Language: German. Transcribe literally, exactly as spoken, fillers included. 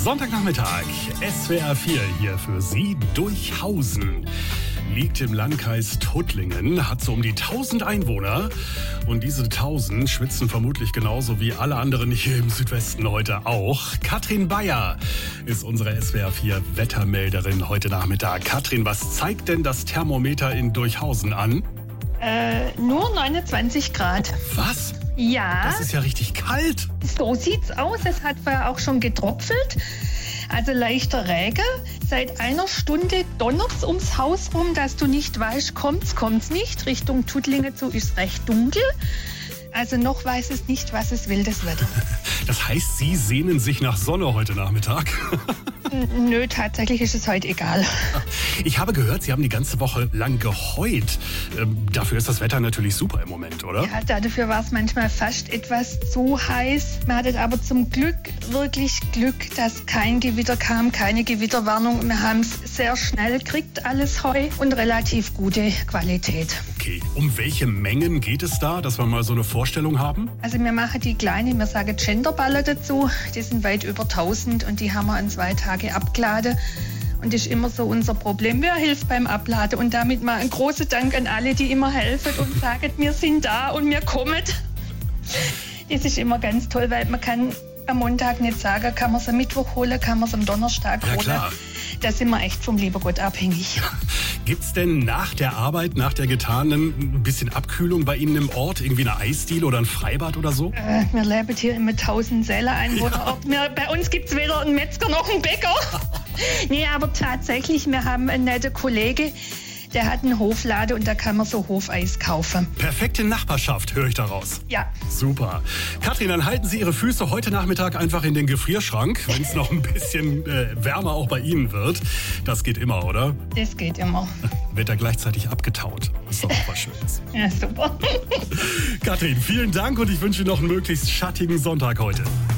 Sonntagnachmittag, S W R vier hier für Sie. Durchhausen liegt im Landkreis Tuttlingen, hat so um die tausend Einwohner. Und diese tausend schwitzen vermutlich genauso wie alle anderen hier im Südwesten heute auch. Katrin Bayer ist unsere S W R vier Wettermelderin heute Nachmittag. Katrin, was zeigt denn das Thermometer in Durchhausen an? Äh, nur neunundzwanzig Grad. Was? Ja. Das ist ja richtig kalt. So sieht's aus. Es hat vorher auch schon getropfelt. Also leichter Regen. Seit einer Stunde donnert's ums Haus rum, dass du nicht weißt, kommt's, kommt's nicht. Richtung Tuttlingen zu ist recht dunkel. Also noch weiß es nicht, was es will, das Wetter. Das heißt, Sie sehnen sich nach Sonne heute Nachmittag? Nö, tatsächlich ist es heute egal. Ich habe gehört, Sie haben die ganze Woche lang geheult. Ähm, dafür ist das Wetter natürlich super im Moment, oder? Ja, dafür war es manchmal fast etwas zu heiß. Man hatte aber zum Glück wirklich Glück, dass kein Gewitter kam, keine Gewitterwarnung. Wir haben es sehr schnell gekriegt, alles Heu und relativ gute Qualität. Okay, um welche Mengen geht es da, dass wir mal so eine Vorstellung haben? Also wir machen die kleinen, wir sagen Genderballe dazu. Die sind weit über tausend und die haben wir in zwei Tagen abgeladen. Und das ist immer so unser Problem. Wer hilft beim Abladen? Und damit mal ein großer Dank an alle, die immer helfen und sagen, wir sind da und wir kommen. Das ist immer ganz toll, weil man kann am Montag nicht sagen, kann man es am Mittwoch holen, kann man es am Donnerstag Ja, holen. klar. Da sind wir echt vom lieben Gott abhängig. Gibt's denn nach der Arbeit, nach der getanen, ein bisschen Abkühlung bei Ihnen im Ort? Irgendwie eine Eisdiele oder ein Freibad oder so? Äh, wir leben hier im tausend Seelen Einwohnerort. Ja. Bei uns gibt es weder einen Metzger noch einen Bäcker. Nee, aber tatsächlich, wir haben einen netten Kollege, der hat einen Hofladen und da kann man so Hofeis kaufen. Perfekte Nachbarschaft, höre ich daraus. Ja. Super. Katrin, dann halten Sie Ihre Füße heute Nachmittag einfach in den Gefrierschrank, wenn es noch ein bisschen äh, wärmer auch bei Ihnen wird. Das geht immer, oder? Das geht immer. Wird da gleichzeitig abgetaut. Ist doch auch was Schönes. Ja, super. Katrin, vielen Dank und ich wünsche Ihnen noch einen möglichst schattigen Sonntag heute.